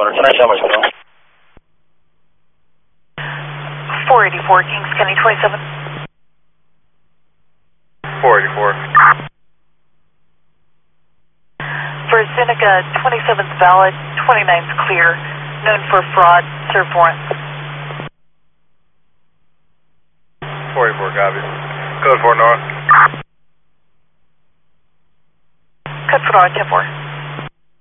27, tonight, how much, bro? 484, Kings County 27. 484. For Seneca, 27's valid, 29's clear. Known for fraud, serve warrants. 44, copy. Code 4 North. Code for North, 10-4.